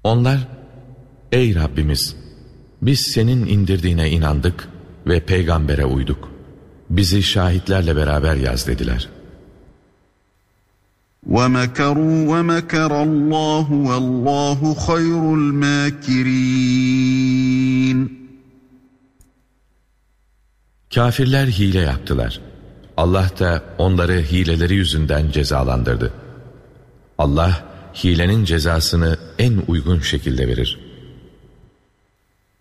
Onlar, ey Rabbimiz, biz senin indirdiğine inandık ve peygambere uyduk. Bizi şahitlerle beraber yaz dediler. وَمَكَرُوا وَمَكَرَ اللّٰهُ وَاللّٰهُ خَيْرُ الْمَاكِرِينَ. Kafirler hile yaptılar. Allah da onları hileleri yüzünden cezalandırdı. Allah hilenin cezasını en uygun şekilde verir.